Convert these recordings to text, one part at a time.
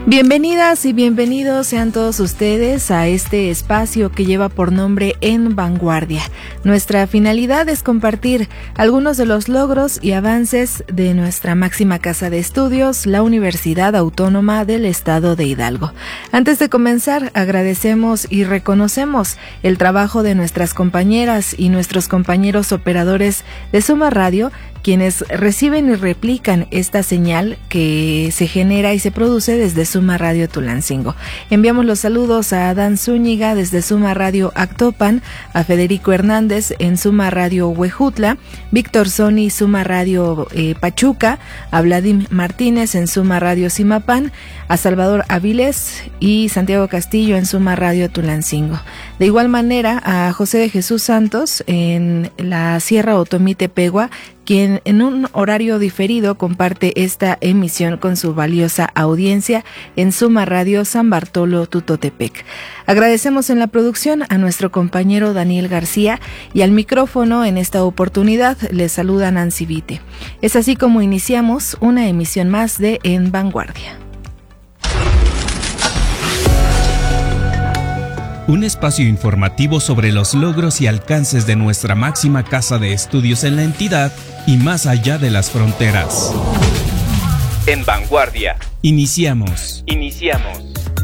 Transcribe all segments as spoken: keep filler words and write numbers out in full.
Bienvenidas y bienvenidos sean todos ustedes a este espacio que lleva por nombre En Vanguardia. Nuestra finalidad es compartir algunos de los logros y avances de nuestra máxima casa de estudios, la Universidad Autónoma del Estado de Hidalgo. Antes de comenzar, agradecemos y reconocemos el trabajo de nuestras compañeras y nuestros compañeros operadores de Suma Radio, quienes reciben y replican esta señal que se genera y se produce desde Suma Radio Tulancingo. Enviamos los saludos a Adán Zúñiga desde Suma Radio Actopan, a Federico Hernández en Suma Radio Huejutla, Víctor Soni Suma Radio eh, Pachuca, a Vladimir Martínez en Suma Radio Zimapán, a Salvador Avilés y Santiago Castillo en Suma Radio Tulancingo. De igual manera a José de Jesús Santos en la Sierra Otomí Tepehua, quien en un horario diferido comparte esta emisión con su valiosa audiencia en Suma Radio San Bartolo Tutotepec. Agradecemos en la producción a nuestro compañero Daniel García y al micrófono en esta oportunidad les saluda Nancy Vite. Es así como iniciamos una emisión más de En Vanguardia. Un espacio informativo sobre los logros y alcances de nuestra máxima casa de estudios en la entidad y más allá de las fronteras. En Vanguardia. Iniciamos. Iniciamos.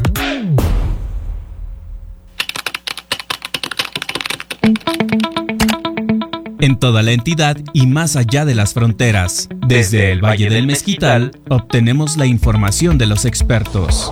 En toda la entidad y más allá de las fronteras. Desde el Valle del Mezquital, obtenemos la información de los expertos.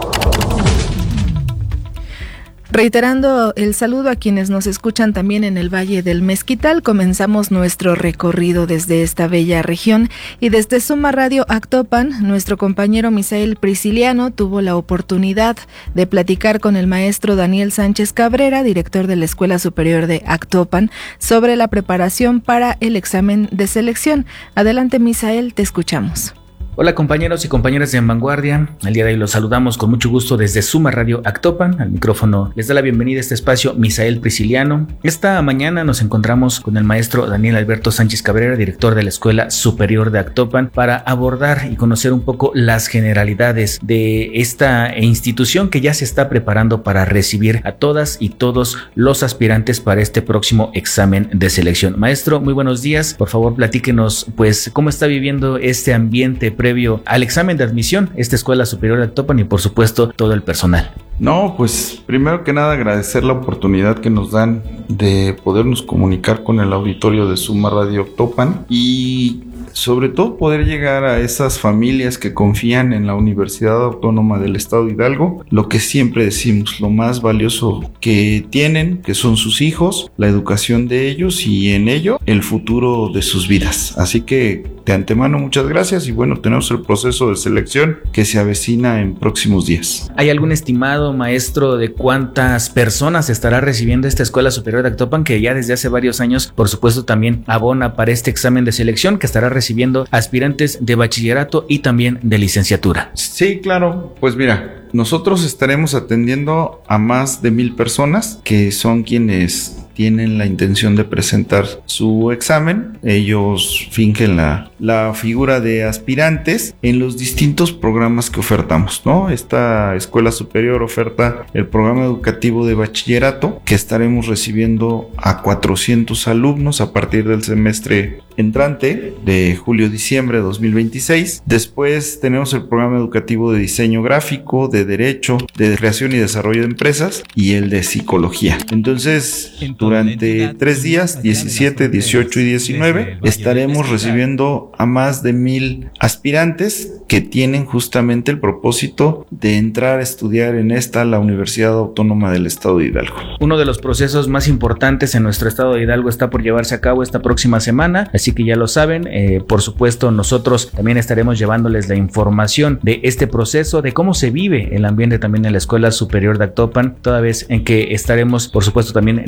Reiterando el saludo a quienes nos escuchan también en el Valle del Mezquital, comenzamos nuestro recorrido desde esta bella región y desde Suma Radio Actopan, nuestro compañero Misael Prisciliano tuvo la oportunidad de platicar con el maestro Daniel Sánchez Cabrera, director de la Escuela Superior de Actopan, sobre la preparación para el examen de selección. Adelante, Misael, te escuchamos. Hola compañeros y compañeras de En Vanguardia, el día de hoy los saludamos con mucho gusto desde Suma Radio Actopan. Al micrófono les da la bienvenida a este espacio Misael Prisciliano. Esta mañana nos encontramos con el maestro Daniel Alberto Sánchez Cabrera, director de la Escuela Superior de Actopan, para abordar y conocer un poco las generalidades de esta institución que ya se está preparando para recibir a todas y todos los aspirantes para este próximo examen de selección. Maestro, muy buenos días, por favor platíquenos pues cómo está viviendo este ambiente previo al examen de admisión, esta Escuela Superior de Actopan y por supuesto todo el personal. No, pues primero que nada agradecer la oportunidad que nos dan de podernos comunicar con el auditorio de Suma Radio Actopan y sobre todo poder llegar a esas familias que confían en la Universidad Autónoma del Estado de Hidalgo, lo que siempre decimos, lo más valioso que tienen, que son sus hijos, la educación de ellos y en ello el futuro de sus vidas. Así que de antemano muchas gracias y bueno, tenemos el proceso de selección que se avecina en próximos días. ¿Hay algún estimado, maestro, de cuántas personas estará recibiendo esta Escuela Superior de Actopan, que ya desde hace varios años, por supuesto, también abona para este examen de selección que estará recibiendo aspirantes de bachillerato y también de licenciatura? Sí, claro, pues mira, nosotros estaremos atendiendo a más de mil personas que son quienes tienen la intención de presentar su examen. Ellos fingen la, la figura de aspirantes en los distintos programas que ofertamos, ¿no? Esta escuela superior oferta el programa educativo de bachillerato, que estaremos recibiendo a cuatrocientos alumnos a partir del semestre entrante de julio-diciembre de dos mil veintiséis. Después tenemos el programa educativo de diseño gráfico, de derecho, de creación y desarrollo de empresas y el de psicología. Entonces, durante tres días, diecisiete, dieciocho y diecinueve, estaremos recibiendo a más de mil aspirantes que tienen justamente el propósito de entrar a estudiar en esta, la Universidad Autónoma del Estado de Hidalgo. Uno de los procesos más importantes en nuestro estado de Hidalgo está por llevarse a cabo esta próxima semana, así que ya lo saben, eh, por supuesto nosotros también estaremos llevándoles la información de este proceso, de cómo se vive el ambiente también en la Escuela Superior de Actopan, toda vez en que estaremos por supuesto también teniendo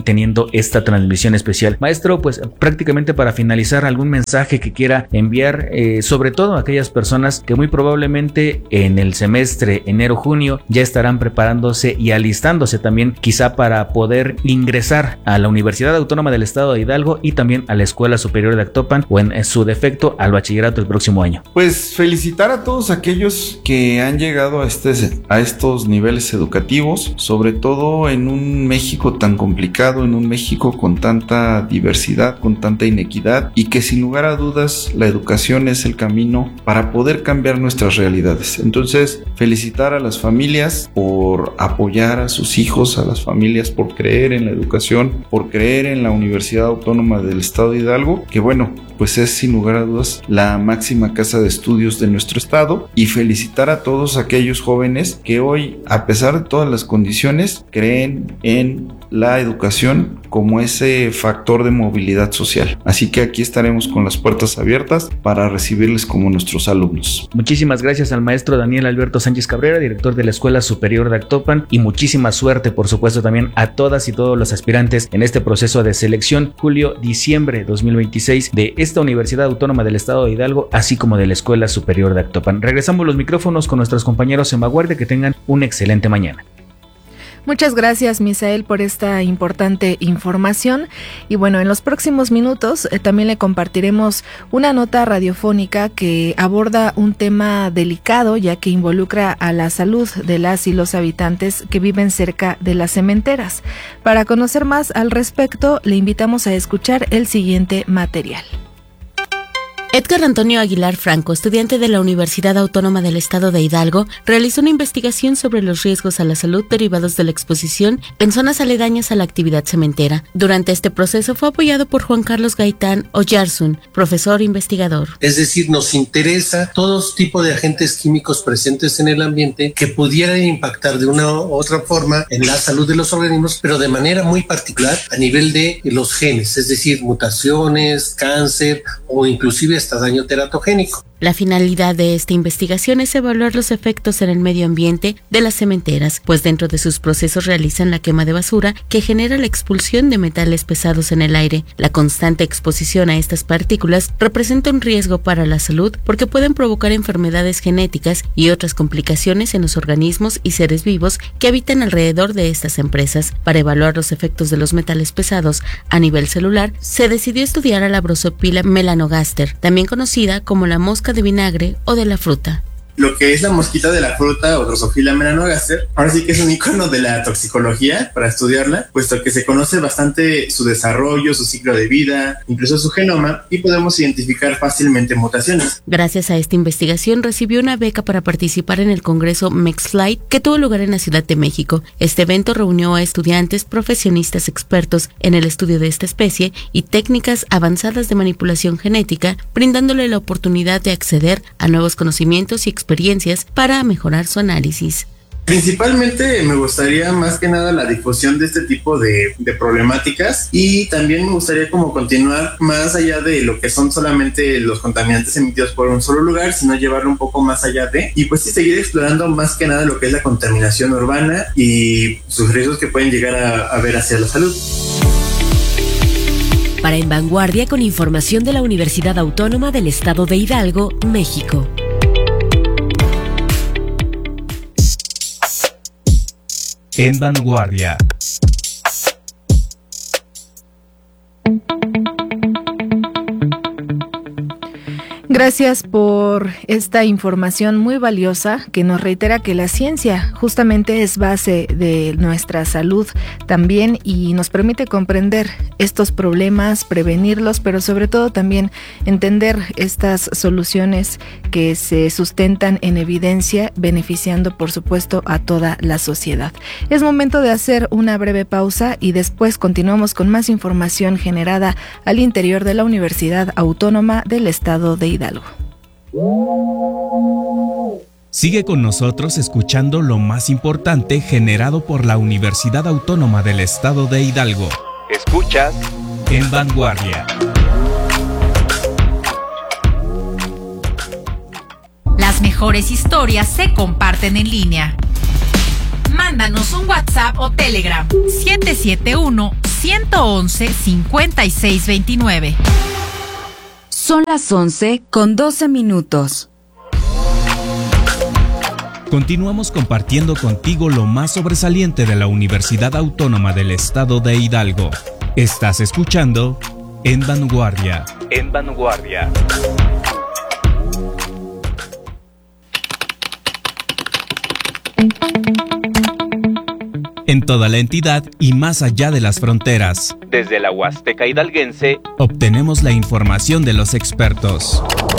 haciendo esta transmisión especial. Maestro, pues prácticamente para finalizar, algún mensaje que quiera enviar, eh, sobre todo a aquellas personas que muy probablemente en el semestre enero-junio ya estarán preparándose y alistándose también quizá para poder ingresar a la Universidad Autónoma del Estado de Hidalgo y también a la Escuela Superior de Actopan, o en su defecto al bachillerato el próximo año. Pues felicitar a todos aquellos que han llegado a, este, a estos niveles educativos, sobre todo en un México tan complicado, en un México con tanta diversidad, con tanta inequidad, y que sin lugar a dudas la educación es el camino para poder cambiar nuestras realidades. Entonces, felicitar a las familias por apoyar a sus hijos, a las familias por creer en la educación, por creer en la Universidad Autónoma del Estado de Hidalgo, que bueno, pues es sin lugar a dudas la máxima casa de estudios de nuestro estado, y felicitar a todos aquellos jóvenes que hoy, a pesar de todas las condiciones, creen en la educación como ese factor de movilidad social. Así que aquí estaremos con las puertas abiertas para recibirles como nuestros alumnos. Muchísimas gracias al maestro Daniel Alberto Sánchez Cabrera, director de la Escuela Superior de Actopan, y muchísima suerte, por supuesto, también a todas y todos los aspirantes en este proceso de selección julio-diciembre dos mil veintiséis de esta Universidad Autónoma del Estado de Hidalgo, así como de la Escuela Superior de Actopan. Regresamos los micrófonos con nuestros compañeros en Vanguardia. Que tengan una excelente mañana. Muchas gracias, Misael, por esta importante información. Y bueno, en los próximos minutos eh, también le compartiremos una nota radiofónica que aborda un tema delicado, ya que involucra a la salud de las y los habitantes que viven cerca de las cementeras. Para conocer más al respecto, le invitamos a escuchar el siguiente material. Edgar Antonio Aguilar Franco, estudiante de la Universidad Autónoma del Estado de Hidalgo, realizó una investigación sobre los riesgos a la salud derivados de la exposición en zonas aledañas a la actividad cementera. Durante este proceso fue apoyado por Juan Carlos Gaitán Oyarzún, profesor investigador. Es decir, nos interesa todo tipo de agentes químicos presentes en el ambiente que pudieran impactar de una u otra forma en la salud de los organismos, pero de manera muy particular a nivel de los genes, es decir, mutaciones, cáncer o inclusive hasta daño teratogénico. La finalidad de esta investigación es evaluar los efectos en el medio ambiente de las cementeras, pues dentro de sus procesos realizan la quema de basura que genera la expulsión de metales pesados en el aire. La constante exposición a estas partículas representa un riesgo para la salud porque pueden provocar enfermedades genéticas y otras complicaciones en los organismos y seres vivos que habitan alrededor de estas empresas. Para evaluar los efectos de los metales pesados a nivel celular, se decidió estudiar a la Drosophila melanogaster, también conocida como la mosca de vinagre o de la fruta. Lo que es la mosquita de la fruta o Drosophila melanogaster, ahora sí que es un icono de la toxicología para estudiarla, puesto que se conoce bastante su desarrollo, su ciclo de vida, incluso su genoma, y podemos identificar fácilmente mutaciones. Gracias a esta investigación recibió una beca para participar en el Congreso MexFlight que tuvo lugar en la Ciudad de México. Este evento reunió a estudiantes, profesionistas expertos en el estudio de esta especie y técnicas avanzadas de manipulación genética, brindándole la oportunidad de acceder a nuevos conocimientos y experiencias experiencias para mejorar su análisis. Principalmente me gustaría más que nada la difusión de este tipo de, de problemáticas, y también me gustaría como continuar más allá de lo que son solamente los contaminantes emitidos por un solo lugar, sino llevarlo un poco más allá de, y pues sí seguir explorando más que nada lo que es la contaminación urbana y sus riesgos que pueden llegar a, a ver hacia la salud. Para En Vanguardia, con información de la Universidad Autónoma del Estado de Hidalgo, México. En Vanguardia. Gracias por esta información muy valiosa que nos reitera que la ciencia justamente es base de nuestra salud también y nos permite comprender estos problemas, prevenirlos, pero sobre todo también entender estas soluciones que se sustentan en evidencia, beneficiando por supuesto a toda la sociedad. Es momento de hacer una breve pausa y después continuamos con más información generada al interior de la Universidad Autónoma del Estado de Hidalgo. Sigue con nosotros escuchando lo más importante generado por la Universidad Autónoma del Estado de Hidalgo. Escuchas En Vanguardia. Las mejores historias se comparten en línea. Mándanos un WhatsApp o Telegram siete siete uno, ciento once, cincuenta y seis veintinueve. Son las once con doce minutos. Continuamos compartiendo contigo lo más sobresaliente de la Universidad Autónoma del Estado de Hidalgo. Estás escuchando En Vanguardia. En Vanguardia. En toda la entidad y más allá de las fronteras. Desde la Huasteca hidalguense, obtenemos la información de los expertos.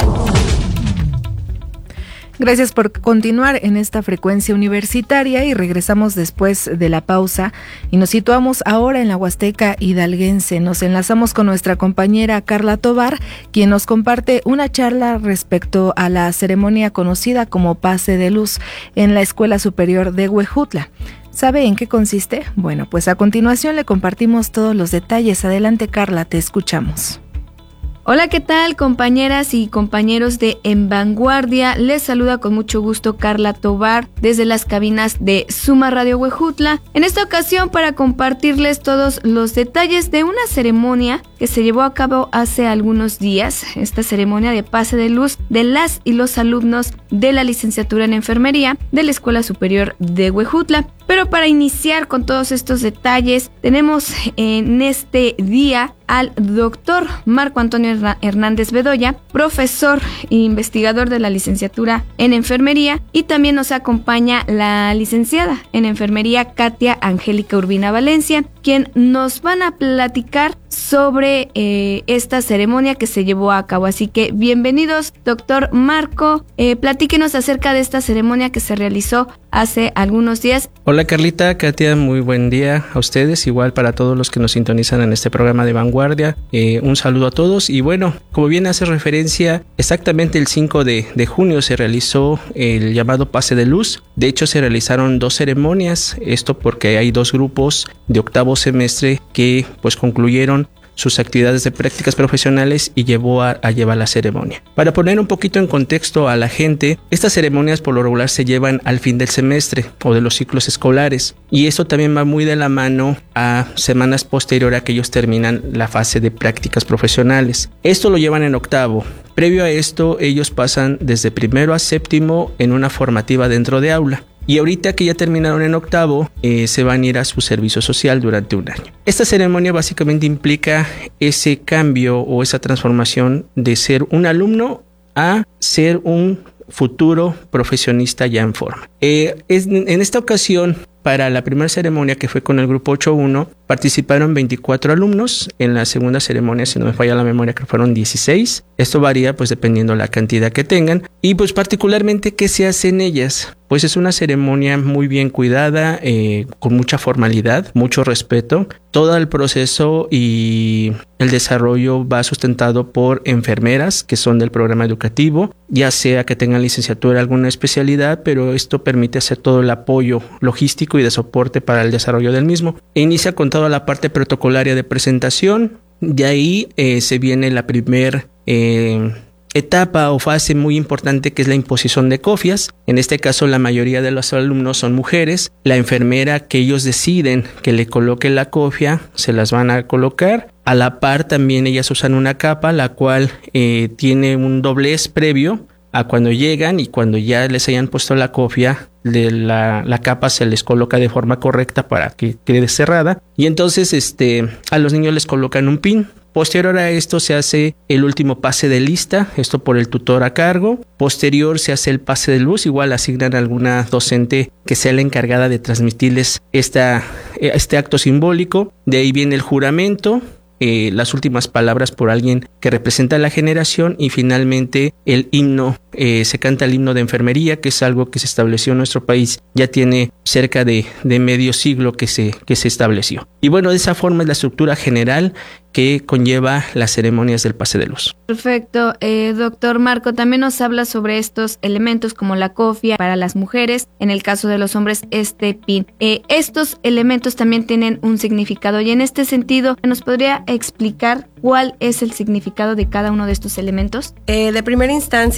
Gracias por continuar en esta frecuencia universitaria y regresamos después de la pausa y nos situamos ahora en la Huasteca hidalguense. Nos enlazamos con nuestra compañera Carla Tovar, quien nos comparte una charla respecto a la ceremonia conocida como Pase de Luz en la Escuela Superior de Huejutla. ¿Sabe en qué consiste? Bueno, pues a continuación le compartimos todos los detalles. Adelante, Carla, te escuchamos. Hola, ¿qué tal, compañeras y compañeros de En Vanguardia? Les saluda con mucho gusto Carla Tovar desde las cabinas de Suma Radio Huejutla. En esta ocasión para compartirles todos los detalles de una ceremonia que se llevó a cabo hace algunos días. Esta ceremonia de pase de luz de las y los alumnos de la licenciatura en enfermería de la Escuela Superior de Huejutla. Pero para iniciar con todos estos detalles, tenemos en este día al doctor Marco Antonio Hernández Bedoya, profesor e investigador de la licenciatura en enfermería, y también nos acompaña la licenciada en enfermería Katia Angélica Urbina Valencia, quien nos van a platicar sobre eh, esta ceremonia que se llevó a cabo. Así que bienvenidos, doctor Marco, eh, platíquenos acerca de esta ceremonia que se realizó hace algunos días. Hola Carlita, Katia, muy buen día a ustedes, igual para todos los que nos sintonizan en este programa de Vanguardia, eh, un saludo a todos. Y bueno, como bien hace referencia, exactamente el cinco de junio se realizó el llamado Pase de Luz. De hecho se realizaron dos ceremonias, esto porque hay dos grupos de octavo semestre que pues concluyeron sus actividades de prácticas profesionales y llevó a, a llevar la ceremonia. Para poner un poquito en contexto a la gente, estas ceremonias por lo regular se llevan al fin del semestre o de los ciclos escolares, y esto también va muy de la mano a semanas posterior a que ellos terminan la fase de prácticas profesionales. Esto lo llevan en octavo. Previo a esto, ellos pasan desde primero a séptimo en una formativa dentro de aula. Y ahorita que ya terminaron en octavo, eh, se van a ir a su servicio social durante un año. Esta ceremonia básicamente implica ese cambio o esa transformación de ser un alumno a ser un futuro profesionista ya en forma. Eh, es, en esta ocasión, para la primera ceremonia, que fue con el grupo ocho uno, participaron veinticuatro alumnos. En la segunda ceremonia, si no me falla la memoria, que fueron dieciséis. Esto varía pues dependiendo la cantidad que tengan. Y pues particularmente, ¿qué se hace en ellas? Pues es una ceremonia muy bien cuidada, eh, con mucha formalidad, mucho respeto. Todo el proceso y el desarrollo va sustentado por enfermeras que son del programa educativo, ya sea que tengan licenciatura, alguna especialidad, pero esto permite hacer todo el apoyo logístico y de soporte para el desarrollo del mismo. E inicia con toda la parte protocolaria de presentación. De ahí eh, se viene la primer eh, etapa o fase muy importante, que es la imposición de cofias. En este caso la mayoría de los alumnos son mujeres. La enfermera que ellos deciden que le coloque la cofia, se las van a colocar. A la par también ellas usan una capa, la cual eh, tiene un doblez previo a cuando llegan, y cuando ya les hayan puesto la cofia, de la, la capa se les coloca de forma correcta para que quede cerrada, y entonces este, a los niños les colocan un pin. Posterior a esto se hace el último pase de lista, esto por el tutor a cargo. Posterior se hace el pase de luz, igual asignan a alguna docente que sea la encargada de transmitirles esta, este acto simbólico. De ahí viene el juramento, Eh, las últimas palabras por alguien que representa la generación, y finalmente el himno. Eh, se canta el himno de enfermería, que es algo que se estableció en nuestro país, ya tiene cerca de, de medio siglo que se, que se estableció. Y bueno, de esa forma es la estructura general que conlleva las ceremonias del pase de luz. Perfecto, eh, doctor Marco, también nos habla sobre estos elementos como la cofia para las mujeres, en el caso de los hombres este pin. Eh, estos elementos también tienen un significado, y en este sentido, ¿nos podría explicar cuál es el significado de cada uno de estos elementos? Eh, de primera instancia, el pase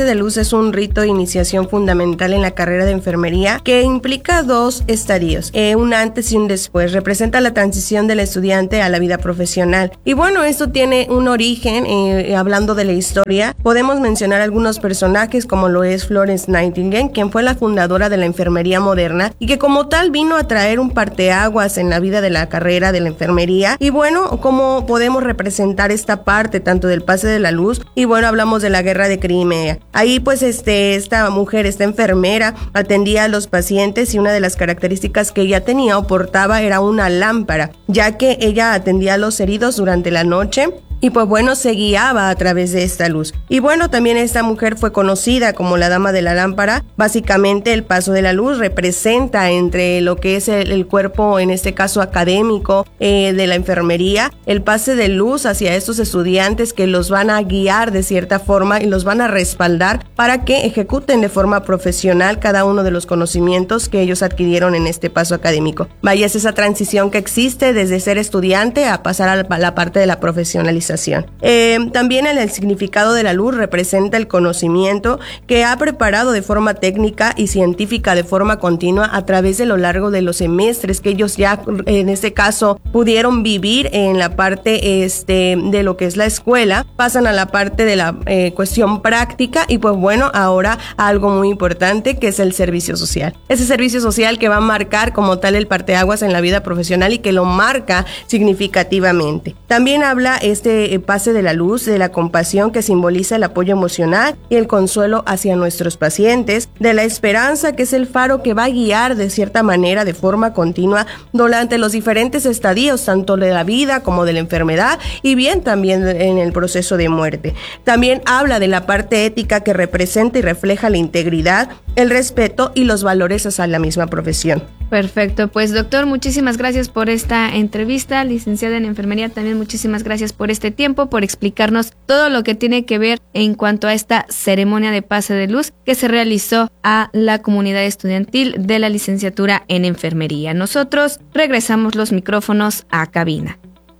pase de luz es un rito de iniciación fundamental en la carrera de enfermería que implica dos estadios, eh, un antes y un después. Representa la transición del estudiante a la vida profesional. Y bueno, esto tiene un origen, eh, hablando de la historia, podemos mencionar algunos personajes como lo es Florence Nightingale, quien fue la fundadora de la enfermería moderna y que como tal vino a traer un parteaguas en la vida de la carrera de la enfermería. Y bueno, cómo podemos representar esta parte tanto del pase de la luz, y bueno, hablamos de la guerra de Crimea. Ahí pues este, esta mujer, esta enfermera, atendía a los pacientes y una de las características que ella tenía o portaba era una lámpara, ya que ella atendía a los heridos durante la noche. Y pues bueno, se guiaba a través de esta luz. Y bueno, también esta mujer fue conocida como la dama de la lámpara. Básicamente el paso de la luz representa entre lo que es el, el cuerpo, en este caso académico, eh, de la enfermería, el pase de luz hacia estos estudiantes que los van a guiar de cierta forma y los van a respaldar para que ejecuten de forma profesional cada uno de los conocimientos que ellos adquirieron en este paso académico. Vaya, es esa transición que existe desde ser estudiante a pasar a la, a la parte de la profesionalización. Eh, también el, el significado de la luz representa el conocimiento que ha preparado de forma técnica y científica de forma continua a través de lo largo de los semestres que ellos ya en este caso pudieron vivir en la parte este, de lo que es la escuela, pasan a la parte de la eh, cuestión práctica y pues bueno, ahora algo muy importante que es el servicio social. Ese servicio social que va a marcar como tal el parteaguas en la vida profesional y que lo marca significativamente. También habla este pase de la luz, de la compasión que simboliza el apoyo emocional y el consuelo hacia nuestros pacientes, de la esperanza que es el faro que va a guiar de cierta manera de forma continua durante los diferentes estadios, tanto de la vida como de la enfermedad y bien también en el proceso de muerte. También habla de la parte ética que representa y refleja la integridad, el respeto y los valores hacia la misma profesión. Perfecto, pues doctor, muchísimas gracias por esta entrevista, licenciada en enfermería, también muchísimas gracias por este tiempo, por explicarnos todo lo que tiene que ver en cuanto a esta ceremonia de pase de luz que se realizó a la comunidad estudiantil de la licenciatura en enfermería. Nosotros regresamos los micrófonos a cabina.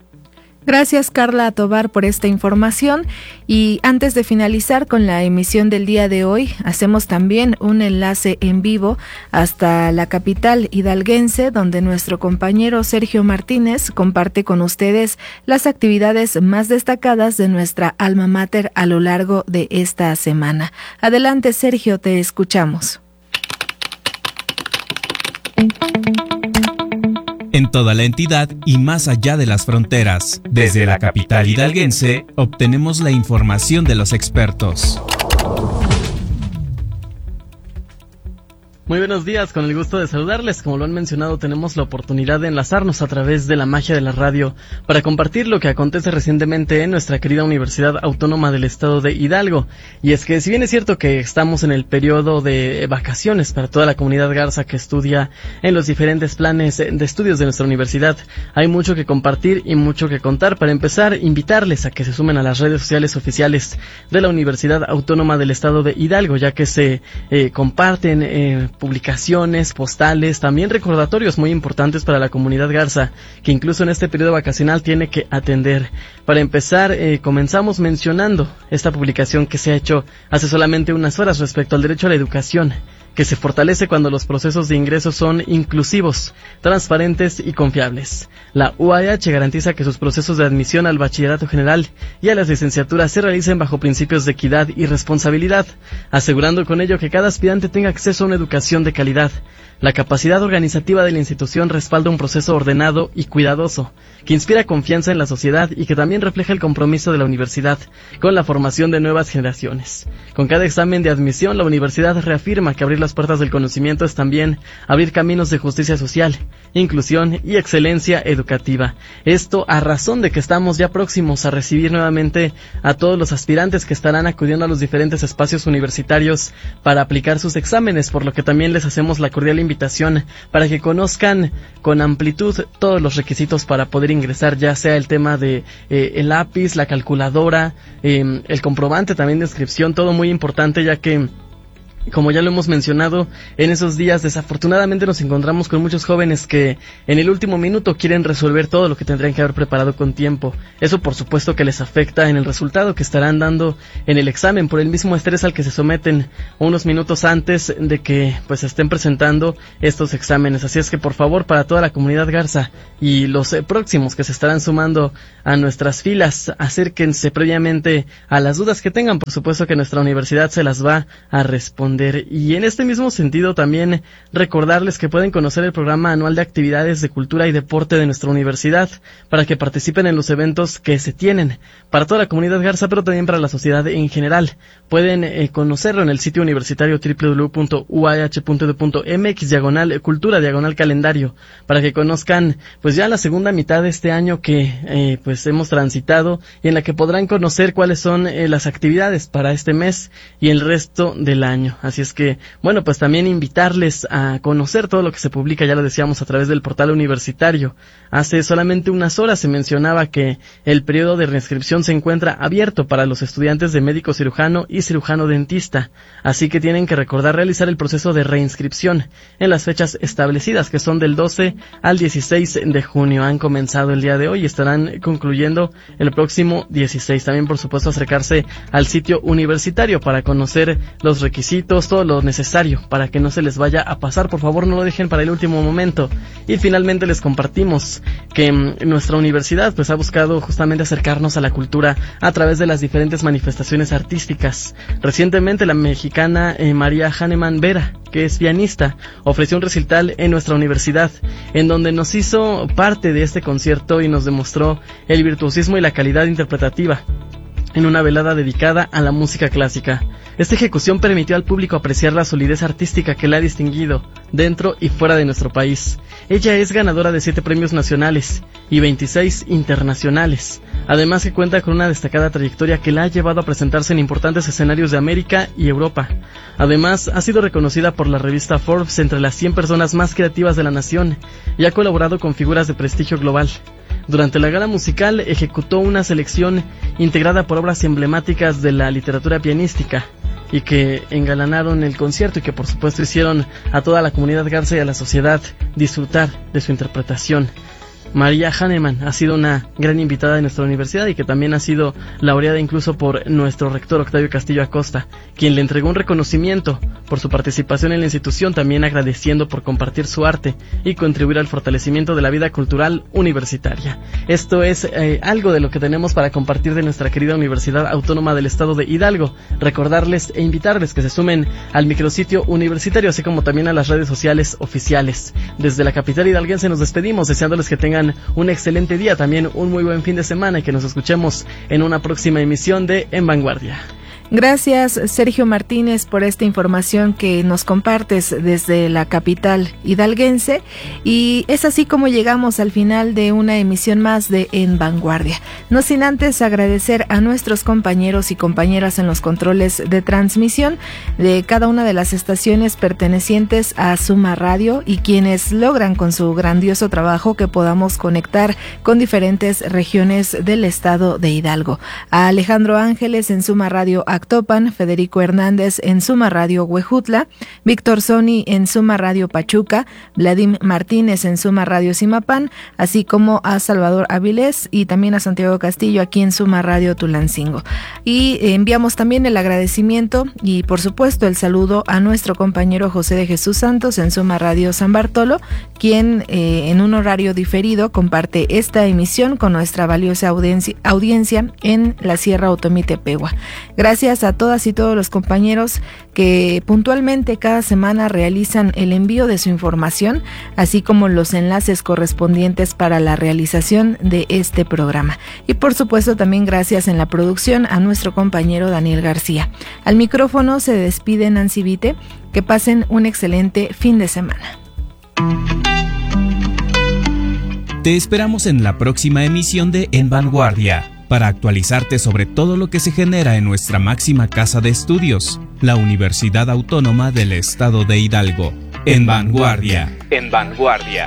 Gracias, Carla Tovar, por esta información. Y antes de finalizar con la emisión del día de hoy, hacemos también un enlace en vivo hasta la capital hidalguense, donde nuestro compañero Sergio Martínez comparte con ustedes las actividades más destacadas de nuestra alma mater a lo largo de esta semana. Adelante, Sergio, te escuchamos. En toda la entidad y más allá de las fronteras, desde la capital hidalguense, obtenemos la información de los expertos. Muy buenos días, con el gusto de saludarles. Como lo han mencionado, tenemos la oportunidad de enlazarnos a través de la magia de la radio para compartir lo que acontece recientemente en nuestra querida Universidad Autónoma del Estado de Hidalgo. Y es que si bien es cierto que estamos en el periodo de vacaciones para toda la comunidad garza que estudia en los diferentes planes de estudios de nuestra universidad, hay mucho que compartir y mucho que contar. Para empezar, invitarles a que se sumen a las redes sociales oficiales de la Universidad Autónoma del Estado de Hidalgo, ya que se eh, comparten eh, publicaciones, postales, también recordatorios muy importantes para la comunidad garza, que incluso en este periodo vacacional tiene que atender. Para empezar, eh, comenzamos mencionando esta publicación que se ha hecho hace solamente unas horas respecto al derecho a la educación, que se fortalece cuando los procesos de ingreso son inclusivos, transparentes y confiables. La U A H garantiza que sus procesos de admisión al bachillerato general y a las licenciaturas se realicen bajo principios de equidad y responsabilidad, asegurando con ello que cada aspirante tenga acceso a una educación de calidad. La capacidad organizativa de la institución respalda un proceso ordenado y cuidadoso, que inspira confianza en la sociedad y que también refleja el compromiso de la universidad con la formación de nuevas generaciones. Con cada examen de admisión, la universidad reafirma que abrir las puertas del conocimiento es también abrir caminos de justicia social, inclusión y excelencia educativa. Esto a razón de que estamos ya próximos a recibir nuevamente a todos los aspirantes que estarán acudiendo a los diferentes espacios universitarios para aplicar sus exámenes, por lo que también les hacemos la cordial invitación para que conozcan con amplitud todos los requisitos para poder ingresar, ya sea el tema de eh, el lápiz, la calculadora, eh, el comprobante también de inscripción, todo muy importante, ya que como ya lo hemos mencionado, en esos días desafortunadamente nos encontramos con muchos jóvenes que en el último minuto quieren resolver todo lo que tendrían que haber preparado con tiempo. Eso por supuesto que les afecta en el resultado que estarán dando en el examen por el mismo estrés al que se someten unos minutos antes de que pues estén presentando estos exámenes. Así es que por favor, para toda la comunidad Garza y los eh, próximos que se estarán sumando a nuestras filas, acérquense previamente a las dudas que tengan. Por supuesto que nuestra universidad se las va a responder. Y en este mismo sentido también recordarles que pueden conocer el programa anual de actividades de cultura y deporte de nuestra universidad para que participen en los eventos que se tienen para toda la comunidad Garza, pero también para la sociedad en general. Pueden eh, conocerlo en el sitio universitario doble u doble u doble u punto u a h punto e d u punto m x diagonal cultura diagonal calendario, para que conozcan pues ya la segunda mitad de este año que eh, pues hemos transitado, y en la que podrán conocer cuáles son eh, las actividades para este mes y el resto del año. Así es que, bueno, pues también invitarles a conocer todo lo que se publica, ya lo decíamos, a través del portal universitario. Hace solamente unas horas se mencionaba que el periodo de reinscripción se encuentra abierto para los estudiantes de médico cirujano y cirujano dentista, así que tienen que recordar realizar el proceso de reinscripción en las fechas establecidas, que son del doce al dieciséis de junio. Han comenzado el día de hoy y estarán concluyendo el próximo dieciséis. También, por supuesto, acercarse al sitio universitario para conocer los requisitos, todo lo necesario para que no se les vaya a pasar. Por favor, no lo dejen para el último momento. Y finalmente les compartimos que mm, nuestra universidad pues ha buscado justamente acercarnos a la cultura a través de las diferentes manifestaciones artísticas. Recientemente la mexicana eh, María Hahnemann Vera, que es pianista, ofreció un recital en nuestra universidad, en donde nos hizo parte de este concierto y nos demostró el virtuosismo y la calidad interpretativa en una velada dedicada a la música clásica. Esta ejecución permitió al público apreciar la solidez artística que la ha distinguido dentro y fuera de nuestro país. Ella es ganadora de siete premios nacionales y veintiséis internacionales, además que cuenta con una destacada trayectoria que la ha llevado a presentarse en importantes escenarios de América y Europa. Además, ha sido reconocida por la revista Forbes entre las cien personas más creativas de la nación y ha colaborado con figuras de prestigio global. Durante la gala musical ejecutó una selección integrada por obras emblemáticas de la literatura pianística y que engalanaron el concierto y que por supuesto hicieron a toda la comunidad Garza y a la sociedad disfrutar de su interpretación. María Hahnemann ha sido una gran invitada de nuestra universidad y que también ha sido laureada incluso por nuestro rector Octavio Castillo Acosta, quien le entregó un reconocimiento por su participación en la institución, también agradeciendo por compartir su arte y contribuir al fortalecimiento de la vida cultural universitaria. Esto es eh, algo de lo que tenemos para compartir de nuestra querida Universidad Autónoma del Estado de Hidalgo. Recordarles e invitarles que se sumen al micrositio universitario, así como también a las redes sociales oficiales. Desde la capital hidalguense nos despedimos, deseándoles que tengan un excelente día, también un muy buen fin de semana, y que nos escuchemos en una próxima emisión de En Vanguardia. Gracias, Sergio Martínez, por esta información que nos compartes desde la capital hidalguense. Y es así como llegamos al final de una emisión más de En Vanguardia. No sin antes agradecer a nuestros compañeros y compañeras en los controles de transmisión de cada una de las estaciones pertenecientes a Suma Radio y quienes logran con su grandioso trabajo que podamos conectar con diferentes regiones del estado de Hidalgo. A Alejandro Ángeles en Suma Radio Actopan, Federico Hernández en Suma Radio Huejutla, Víctor Soni en Suma Radio Pachuca, Vladimir Martínez en Suma Radio Zimapán, así como a Salvador Avilés y también a Santiago Castillo aquí en Suma Radio Tulancingo. Y enviamos también el agradecimiento y por supuesto el saludo a nuestro compañero José de Jesús Santos en Suma Radio San Bartolo, quien eh, en un horario diferido comparte esta emisión con nuestra valiosa audiencia, audiencia en la Sierra Otomí Tepehua. Gracias a todas y todos los compañeros que puntualmente cada semana realizan el envío de su información, así como los enlaces correspondientes para la realización de este programa. Y por supuesto también gracias en la producción a nuestro compañero Daniel García. Al micrófono se despide Nancy Vite. Que pasen un excelente fin de semana. Te esperamos en la próxima emisión de En Vanguardia, para actualizarte sobre todo lo que se genera en nuestra máxima casa de estudios, la Universidad Autónoma del Estado de Hidalgo. En Vanguardia. En Vanguardia.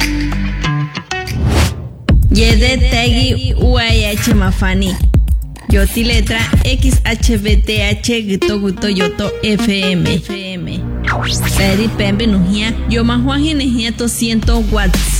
Yede tegi uaya chamafani. Yoti letra X H B T H Gito Guto Yoto F M. Peri Pembe Nujia, Yoma Juan Ginejia to ciento watts.